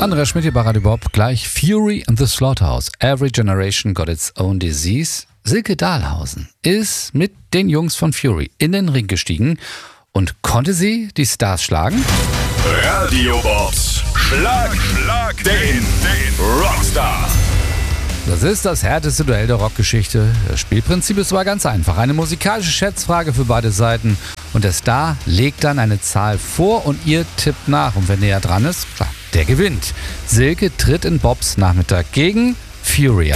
Andrea Schmidt hier bei Radio Bob. Gleich Fury and the Slaughterhouse. Every generation got its own disease. Silke Dahlhausen ist mit den Jungs von Fury in den Ring gestiegen und konnte sie die Stars schlagen? Radio Bobs Schlag den Rockstar. Das ist das härteste Duell der Rockgeschichte. Das Spielprinzip ist aber ganz einfach. Eine musikalische Schätzfrage für beide Seiten. Und der Star legt dann eine Zahl vor und ihr tippt nach. Und wer näher dran ist, klar, der gewinnt. Silke tritt in Bobs Nachmittag gegen Fury an.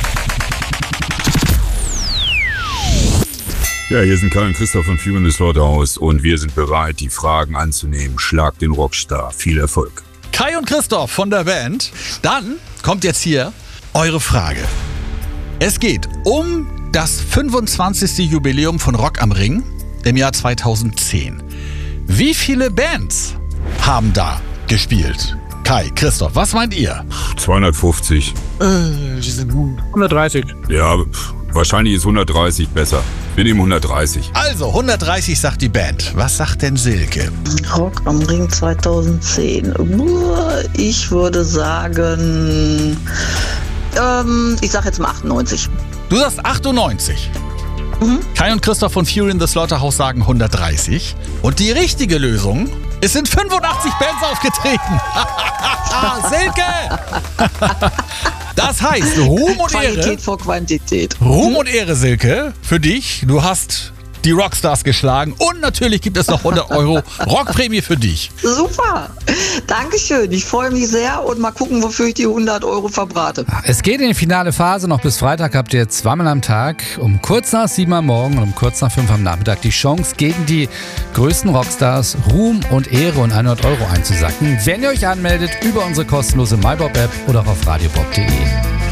Ja, hier sind Kai und Christoph von Fury and the Slaughterhouse und wir sind bereit, die Fragen anzunehmen. Schlag den Rockstar. Viel Erfolg. Kai und Christoph von der Band. Dann kommt jetzt hier eure Frage. Es geht um das 25. Jubiläum von Rock am Ring im Jahr 2010. Wie viele Bands haben da gespielt? Kai, Christoph, was meint ihr? 250. 130. Ja, wahrscheinlich ist 130 besser. Wir nehmen 130. Also, 130 sagt die Band. Was sagt denn Silke? Rock am Ring 2010. Ich würde sagen, ich sag jetzt mal 98. Du sagst 98. Kai und Christoph von Fury in the Slaughterhouse sagen 130. Und die richtige Lösung: Es sind 85 Bands aufgetreten. Silke! Das heißt, Ruhm und Ehre. Qualität vor Quantität. Ruhm und Ehre, Silke, für dich. Du hast die Rockstars geschlagen und natürlich gibt es noch 100 € Rockprämie für dich. Super. Dankeschön. Ich freue mich sehr und mal gucken, wofür ich die 100 € verbrate. Es geht in die finale Phase. Noch bis Freitag habt ihr zweimal am Tag um kurz nach 7 am Morgen und um kurz nach 5 am Nachmittag die Chance, gegen die größten Rockstars Ruhm und Ehre und 100 € einzusacken, wenn ihr euch anmeldet über unsere kostenlose MyBob-App oder auch auf radiobob.de.